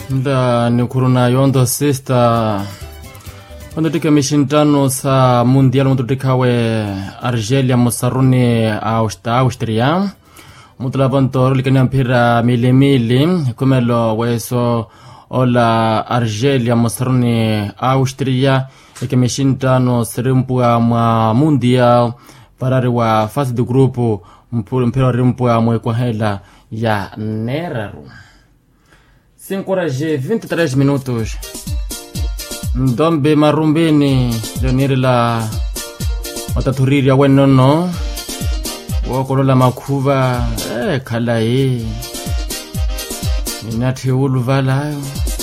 nda ni kuruna yondo sister wandotika mishintano sa mundial mututikawe Argelia musaruni Austria mutulavanto likani mpira milimili kumelo weso ola Argelia musaruni Austria ikimishintano sirimpua mwa mundial parari wa fase de grupo mpira rimpua mwekwa hela ya Neraru 5:23 minutos. Ndombe marumbini Leoniri la wataturiri ya wenono wakolola makuva kala hii inati uluvala